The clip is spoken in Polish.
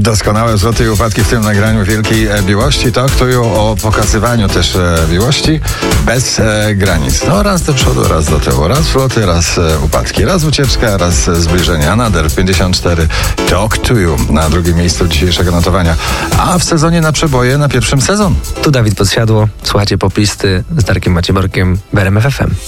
Doskonałe wzloty i upadki w tym nagraniu wielkiej miłości. To aktują o pokazywaniu też miłości bez granic. No raz do przodu, raz do tyłu. Raz wzloty, raz upadki. Raz ucieczka, raz zbliżenie. Another 54 Talk to You na drugim miejscu dzisiejszego notowania. A w sezonie na przeboje na pierwszym sezon. Tu Dawid Podsiadło. Słuchajcie Poplisty z Darkiem Macieborkiem w RMF FM.